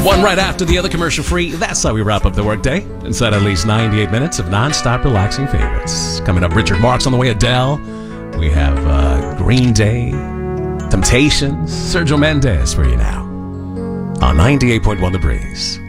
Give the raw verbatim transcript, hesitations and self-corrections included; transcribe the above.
One right after the other, commercial free. That's how we wrap up the workday. Inside at least ninety-eight minutes of non-stop relaxing favorites. Coming up, Richard Marx on the way, Adele. We have uh, Green Day, Temptations, Sergio Mendes for you now on ninety-eight point one The Breeze.